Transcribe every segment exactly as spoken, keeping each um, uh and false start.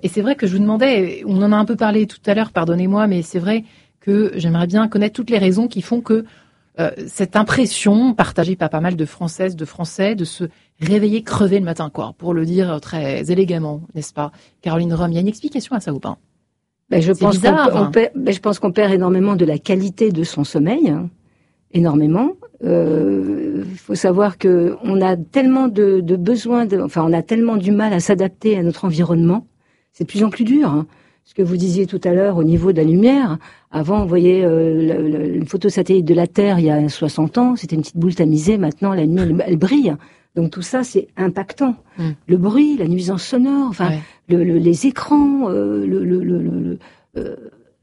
Et c'est vrai que je vous demandais, on en a un peu parlé tout à l'heure, pardonnez-moi, mais c'est vrai que j'aimerais bien connaître toutes les raisons qui font que euh, cette impression partagée par pas mal de Françaises, de Français, de se réveiller crevé le matin, quoi, pour le dire très élégamment, n'est-ce pas, Caroline Rome, il y a une explication à ça ou pas? Ben, je, pense bizarre, qu'on, hein. on perd, ben, je pense qu'on perd énormément de la qualité de son sommeil, hein, énormément. Il euh, faut savoir que on a tellement de, de besoins, de, enfin on a tellement du mal à s'adapter à notre environnement. C'est de plus en plus dur. Hein. Ce que vous disiez tout à l'heure au niveau de la lumière. Avant, vous voyez euh, le, le, une photo satellite de la Terre il y a soixante ans, c'était une petite boule tamisée. Maintenant, la nuit, elle, elle brille. Donc tout ça, c'est impactant. Mm. Le bruit, la nuisance sonore, enfin ouais. le, le, les écrans, euh, le, le, le, le euh,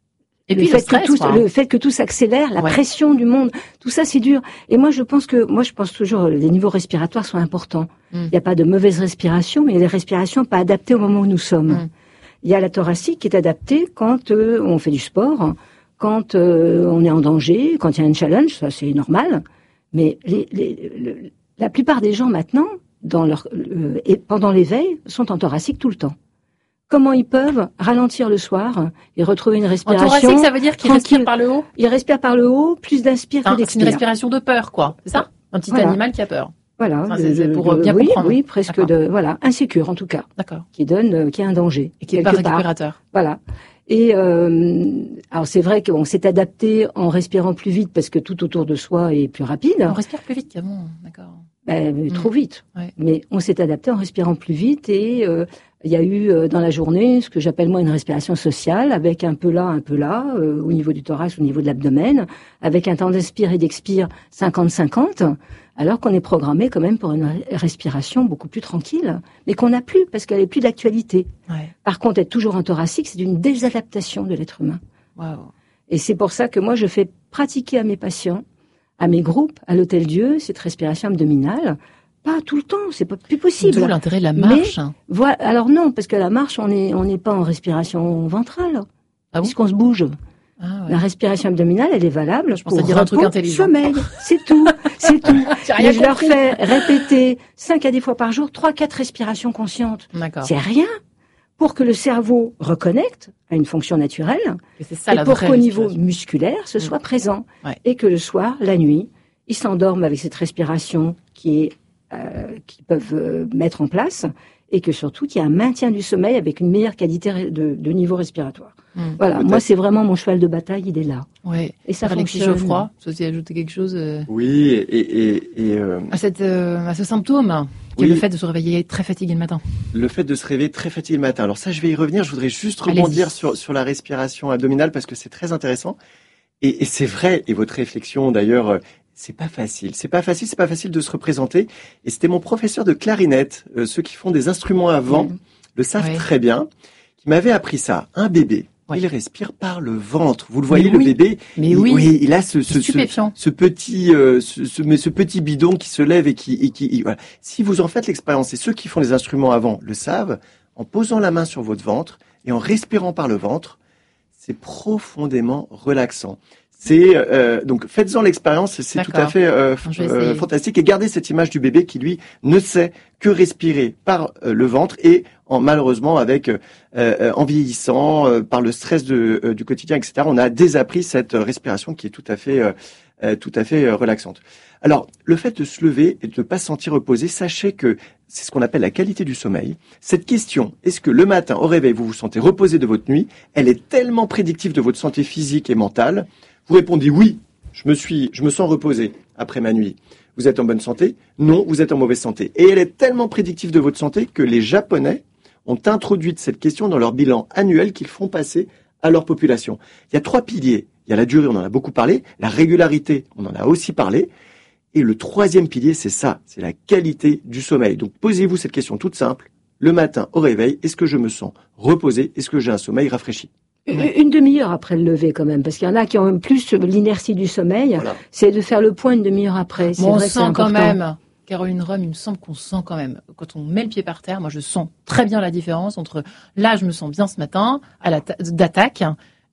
et le puis fait le, stress, que tout, quoi. le fait que tout s'accélère, la ouais. pression du monde, tout ça c'est dur. Et moi je pense que, moi je pense toujours, les niveaux respiratoires sont importants. Mm. Il n'y a pas de mauvaise respiration, mais il y a des respirations pas adaptées au moment où nous sommes. Mm. Il y a la thoracique qui est adaptée quand euh, on fait du sport, quand euh, on est en danger, quand il y a un challenge, ça c'est normal. Mais les, les, le, la plupart des gens maintenant, dans leur, euh, et pendant l'éveil, sont en thoracique tout le temps. Comment ils peuvent ralentir le soir et retrouver une respiration? En thoracique, ça veut dire qu'ils respirent par le haut? Ils respirent par le haut, plus d'inspire enfin, que d'expire. C'est une respiration de peur, quoi. C'est ça? Un petit voilà. animal qui a peur. Voilà. Enfin, c'est, c'est pour de, bien oui, comprendre. Oui, presque de, voilà, insécure en tout cas. D'accord. Qui donne, euh, qui a un danger. Et qui est pas récupérateur. Part. Voilà. Et euh, alors c'est vrai qu'on s'est adapté en respirant plus vite parce que tout autour de soi est plus rapide. On respire plus vite qu'avant, d'accord. Ben, mmh. Trop vite. Ouais. Mais on s'est adapté en respirant plus vite et euh, il y a eu euh, dans la journée ce que j'appelle moi une respiration sociale avec un peu là, un peu là, euh, au niveau du thorax, au niveau de l'abdomen, avec un temps d'inspire et d'expire cinquante cinquante, alors qu'on est programmé quand même pour une respiration beaucoup plus tranquille, mais qu'on n'a plus parce qu'elle est plus d'actualité. Ouais. Par contre, être toujours en thoracique, c'est une désadaptation de l'être humain. Wow. Et c'est pour ça que moi je fais pratiquer à mes patients, à mes groupes, à l'Hôtel Dieu, cette respiration abdominale. Pas tout le temps, c'est pas plus possible. D'où l'intérêt de la marche. Mais, voilà, alors non, parce que la marche, on est, on n'est pas en respiration ventrale, ah bon puisqu'on se bouge. Ah ouais. La respiration abdominale, elle est valable je pour dire un truc intelligent. Sommeil, c'est tout, c'est tout. Rien Mais je leur fais répéter cinq à dix fois par jour, trois, quatre respirations conscientes. D'accord. C'est rien pour que le cerveau reconnecte à une fonction naturelle et, c'est ça, et la pour vraie qu'au niveau musculaire, ce mmh. soit présent. Ouais. Et que le soir, la nuit, ils s'endorment avec cette respiration qui est Euh, qu'ils peuvent euh, mettre en place et que surtout qu'il y a un maintien du sommeil avec une meilleure qualité de, de niveau respiratoire. Mmh. Voilà, Peut-être. moi c'est vraiment mon cheval de bataille, il est là. Ouais. Et ça Alexis fonctionne. Geoffroy, vous avez ajouté quelque chose euh... Oui, et, et, et euh... à, cette, euh, à ce symptôme qui oui. est le fait de se réveiller très fatigué le matin. Le fait de se réveiller très fatigué le matin. Alors ça, je vais y revenir. Je voudrais juste rebondir sur, sur la respiration abdominale parce que c'est très intéressant. Et, et c'est vrai, et votre réflexion d'ailleurs, c'est pas facile. C'est pas facile, c'est pas facile de se représenter. Et c'était mon professeur de clarinette, euh, ceux qui font des instruments à vent, mmh. le savent ouais. très bien, qui m'avait appris ça. Un bébé, ouais. il respire par le ventre. Vous le voyez, mais le oui. bébé, mais il, oui. oui, il a ce, ce, ce, ce petit, euh, ce, ce, mais ce petit bidon qui se lève et qui, et qui, et, voilà. Si vous en faites l'expérience, et ceux qui font des instruments à vent le savent, en posant la main sur votre ventre et en respirant par le ventre, c'est profondément relaxant. C'est euh, donc faites-en l'expérience, c'est D'accord. tout à fait euh, euh, fantastique et gardez cette image du bébé qui lui ne sait que respirer par euh, le ventre et en malheureusement avec euh, euh, en vieillissant euh, par le stress de, euh, du quotidien et cetera on a désappris cette respiration qui est tout à fait euh, euh, tout à fait euh, relaxante. Alors le fait de se lever et de ne pas se sentir reposé, sachez que c'est ce qu'on appelle la qualité du sommeil. Cette question, est-ce que le matin au réveil vous vous sentez reposé de votre nuit, elle est tellement prédictive de votre santé physique et mentale. Vous répondez oui, je me suis, je me sens reposé après ma nuit. Vous êtes en bonne santé? Non, vous êtes en mauvaise santé. Et elle est tellement prédictive de votre santé que les Japonais ont introduit cette question dans leur bilan annuel qu'ils font passer à leur population. Il y a trois piliers. Il y a la durée, on en a beaucoup parlé. La régularité, on en a aussi parlé. Et le troisième pilier, c'est ça, c'est la qualité du sommeil. Donc posez-vous cette question toute simple. Le matin au réveil, est-ce que je me sens reposé? Est-ce que j'ai un sommeil rafraîchi? Une demi-heure après le lever quand même, parce qu'il y en a qui ont plus l'inertie du sommeil, voilà. C'est de faire le point une demi-heure après. C'est bon, vrai on que sent c'est quand même, Caroline Rome, il me semble qu'on sent quand même, quand on met le pied par terre, moi je sens très bien la différence entre là je me sens bien ce matin, à la ta- d'attaque,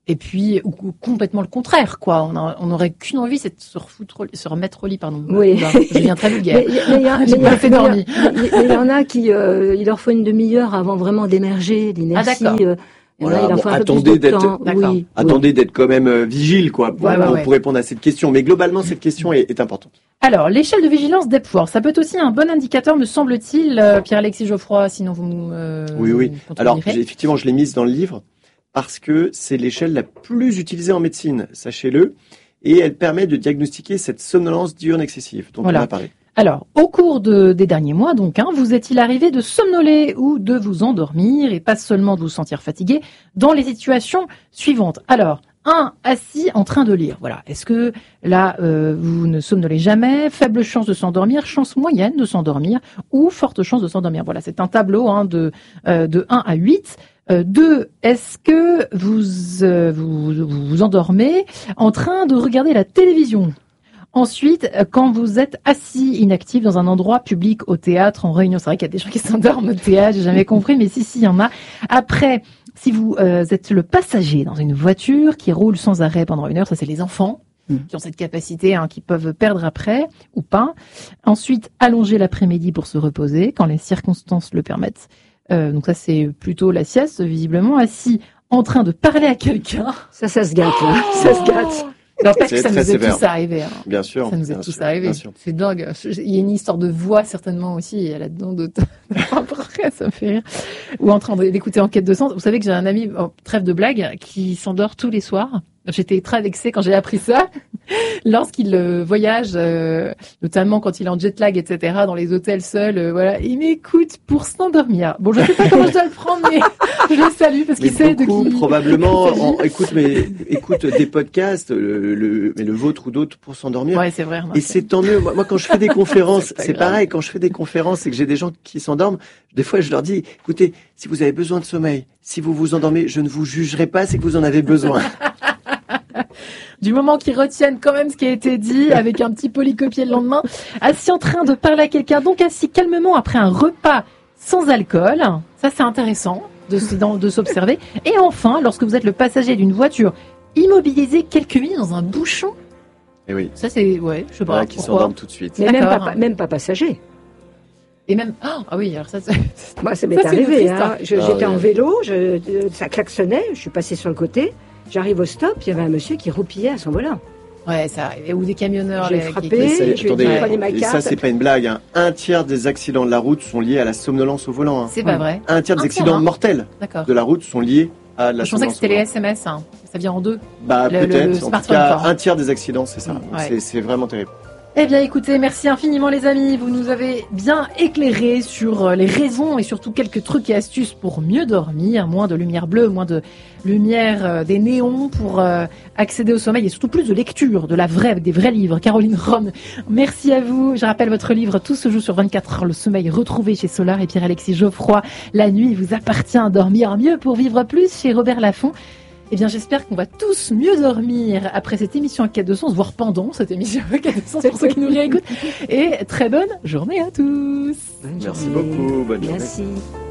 Et puis, ou, ou complètement le contraire, quoi. On, a, on aurait qu'une envie, c'est de se refoutre, se remettre au lit, pardon. Oui. Là, je deviens très vulgaire. Mais j'ai pas fait dormir. Il y en a qui, euh, il leur faut une demi-heure avant vraiment d'émerger, l'inertie. Ah, d'accord. Euh, Voilà, là, il bon, faut un attendez peu plus de d'être, temps. Oui, attendez oui. d'être quand même euh, vigile, quoi, pour, ouais, ouais, pour, ouais. pour répondre à cette question. Mais globalement, cette question est, est importante. Alors, l'échelle de vigilance d'Epworth, ça peut être aussi un bon indicateur, me semble-t-il, euh, Pierre-Alexis Geoffroy, sinon vous euh, Oui, oui. Alors, contredirez. j'ai, effectivement, je l'ai mise dans le livre parce que c'est l'échelle la plus utilisée en médecine, sachez-le, et elle permet de diagnostiquer cette somnolence diurne excessive dont Voilà. on a parlé. Alors, au cours de, des derniers mois, donc, hein, vous est-il arrivé de somnoler ou de vous endormir, et pas seulement de vous sentir fatigué, dans les situations suivantes? Alors, un, assis en train de lire. Voilà. Est-ce que là, euh, vous ne somnolez jamais? Faible chance de s'endormir, chance moyenne de s'endormir, ou forte chance de s'endormir? Voilà, c'est un tableau hein, de, euh, de un à huit. Euh, deux, est-ce que vous, euh, vous vous vous endormez en train de regarder la télévision? Ensuite, quand vous êtes assis inactif dans un endroit public, au théâtre, en réunion, c'est vrai qu'il y a des gens qui s'endorment au théâtre, j'ai jamais compris, mais si, si, il y en a. Après, si vous euh, êtes le passager dans une voiture qui roule sans arrêt pendant une heure, ça c'est les enfants mmh. qui ont cette capacité, hein, qui peuvent perdre après ou pas. Ensuite, allonger l'après-midi pour se reposer quand les circonstances le permettent. Euh, donc ça c'est plutôt la sieste, visiblement. Assis en train de parler à quelqu'un. Ça, ça se gâte, là. Oh Ça se gâte. Non, parce que ça nous est sévère. tous arrivé. Hein. Bien sûr. Ça nous est bien tous sûr, arrivé. C'est dingue. Il y a une histoire de voix certainement aussi. Il y a là-dedans d'autres. Après, ça me fait rire. Ou en train d'écouter Enquête de sens. Vous savez que j'ai un ami, oh, trêve de blague, qui s'endort tous les soirs. J'étais très vexée quand j'ai appris ça. Lorsqu'il euh, voyage, euh, notamment quand il est en jet lag, et cetera, dans les hôtels seuls, euh, voilà, il m'écoute pour s'endormir. Bon, je sais pas comment je dois le prendre, mais je le salue parce qu'il sait de qui. Probablement, en, écoute, mais écoute des podcasts, le, le, mais le vôtre ou d'autres pour s'endormir. Ouais, c'est vrai. Et c'est tant mieux. Moi, moi, quand je fais des conférences, c'est, c'est pareil. Quand je fais des conférences et que j'ai des gens qui s'endorment, des fois, je leur dis, écoutez, si vous avez besoin de sommeil, si vous vous endormez, je ne vous jugerai pas, c'est que vous en avez besoin. Du moment qu'ils retiennent quand même ce qui a été dit, avec un petit polycopier le lendemain, assis en train de parler à quelqu'un, donc assis calmement après un repas sans alcool, ça c'est intéressant de, de s'observer. Et enfin, lorsque vous êtes le passager d'une voiture, immobilisé quelques minutes dans un bouchon. Et oui. Ça c'est, ouais, je sais pas. Voilà, qui s'endorment tout de suite. Mais même pas, même pas passager. Et même, oh, ah oui, alors ça, ça moi ça m'est arrivé, hein. je, ah, j'étais oui. en vélo, je, ça klaxonnait, je suis passé sur le côté. J'arrive au stop, il y avait un monsieur qui roupillait à son volant. Ouais, ça arrivait. Ou des camionneurs. J'ai les, frappé, qui... je lui ai dit, prenez ma et carte. ça, c'est pas une blague. Hein. Un tiers des accidents de la route sont liés à la somnolence au volant. Hein. C'est pas vrai. Un tiers des Un accidents tiers, hein. mortels D'accord. de la route sont liés à la Je pensais que somnolence c'était au les volant. S M S. Hein. Ça vient en deux. Bah Le- le- peut-être. le En tout smartphone cas, fort. un tiers des accidents, c'est ça. Ouais. C'est, c'est vraiment terrible. Eh bien, écoutez, merci infiniment les amis. Vous nous avez bien éclairé sur les raisons et surtout quelques trucs et astuces pour mieux dormir, moins de lumière bleue, moins de lumière euh, des néons pour euh, accéder au sommeil et surtout plus de lecture, de la vraie, avec des vrais livres. Caroline Rome, merci à vous. Je rappelle votre livre Tout se joue sur vingt-quatre heures, le sommeil retrouvé chez Solar et Pierre-Alexis Geoffroy. La nuit, il vous appartient à dormir mieux pour vivre plus chez Robert Laffont. Eh bien, j'espère qu'on va tous mieux dormir après cette émission Enquête de sens, voire pendant cette émission Enquête de sens pour ceux qui nous réécoutent. Et très bonne journée à tous. Bonne Merci journée. beaucoup. Bonne journée. Merci.